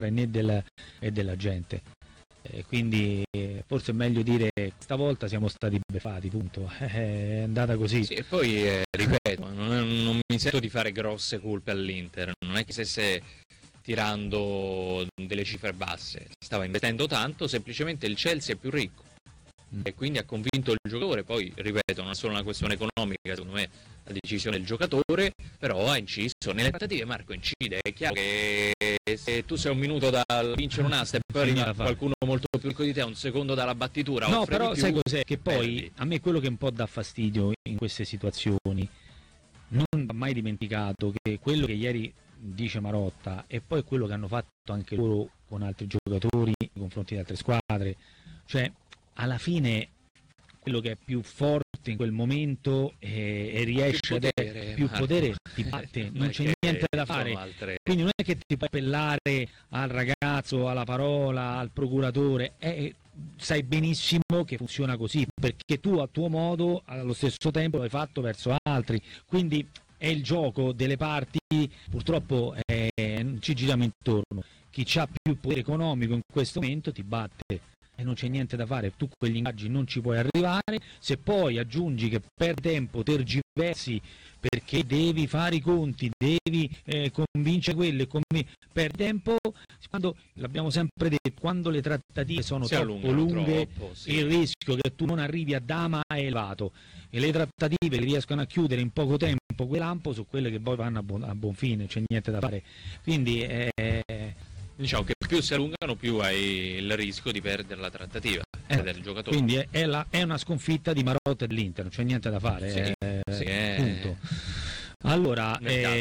né della gente. Quindi forse è meglio dire stavolta siamo stati beffati, punto. È andata così. Sì, e poi ripeto, non mi sento di fare grosse colpe all'Inter, non è che stesse tirando delle cifre basse, stava investendo tanto, semplicemente il Chelsea è più ricco e quindi ha convinto il giocatore. Poi ripeto, non è solo una questione economica, secondo me la decisione del giocatore, però ha inciso nelle trattative. Marco incide, è chiaro che se tu sei un minuto dal vincere un'asta e poi arriva qualcuno molto più ricco di te, un secondo dalla battitura, no, però sai cos'è? Che poi a me quello che un po' dà fastidio in queste situazioni, non va mai dimenticato che quello che ieri dice Marotta e poi quello che hanno fatto anche loro con altri giocatori nei confronti di altre squadre, cioè alla fine quello che è più forte in quel momento e riesce ad avere più potere ti batte, non c'è niente da fare. Quindi non è che ti puoi appellare al ragazzo, alla parola, al procuratore, sai benissimo che funziona così, perché tu a tuo modo allo stesso tempo l'hai fatto verso altri, quindi è il gioco delle parti, purtroppo ci giriamo intorno, chi ha più potere economico in questo momento ti batte. E non c'è niente da fare, tu quegli ingaggi non ci puoi arrivare. Se poi aggiungi che per tempo tergiversi perché devi fare i conti, devi convincere quello per tempo, quando l'abbiamo sempre detto, quando le trattative sono troppo lunghe, sì, il rischio che tu non arrivi a Dama è elevato, e le trattative che riescono a chiudere in poco tempo quel lampo su quelle che poi vanno a buon fine, c'è niente da fare. Quindi diciamo che più si allungano più hai il rischio di perdere la trattativa del giocatore. Quindi è una sconfitta di Marotta e dell'Inter, non c'è niente da fare, punto. Allora,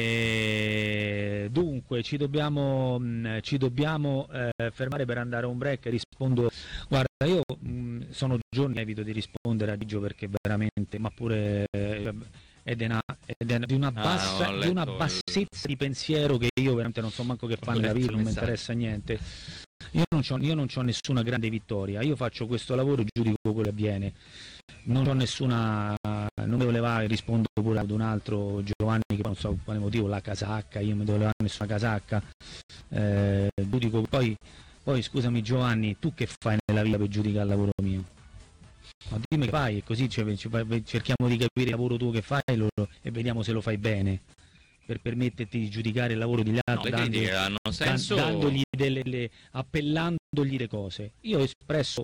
dunque ci dobbiamo fermare per andare a un break. Rispondo, guarda, io sono giorni che evito di rispondere a Gigio perché veramente, ma pure di una bassezza di pensiero che io veramente non so manco che fa nella vita, non mi interessa niente. Io non c'ho nessuna grande vittoria, io faccio questo lavoro e giudico quello che avviene, non mi devo levare, rispondo pure ad un altro Giovanni che non so per quale motivo, la casacca, io non mi devo levare nessuna casacca, giudico. Poi scusami Giovanni, tu che fai nella vita per giudicare il lavoro mio? Ma dimmi che fai, e così cerchiamo di capire il lavoro tuo che fai e vediamo se lo fai bene, per permetterti di giudicare il lavoro degli altri, dandogli appellandogli le cose. Io ho espresso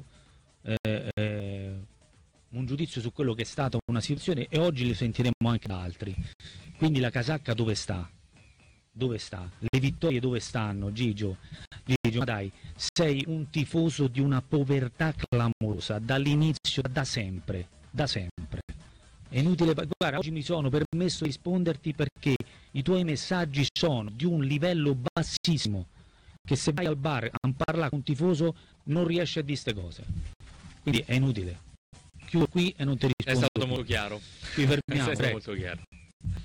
un giudizio su quello che è stata una situazione e oggi le sentiremo anche da altri. Quindi la casacca dove sta? Dove sta? Le vittorie dove stanno, Gigio, ma dai, sei un tifoso di una povertà clamorosa dall'inizio, da sempre. È inutile, guarda, oggi mi sono permesso di risponderti perché i tuoi messaggi sono di un livello bassissimo, che se vai al bar a parlare con un tifoso non riesci a dire queste cose. Quindi è inutile. Chiudo qui e non ti rispondo. È stato molto chiaro. Ci fermiamo. È stato molto chiaro.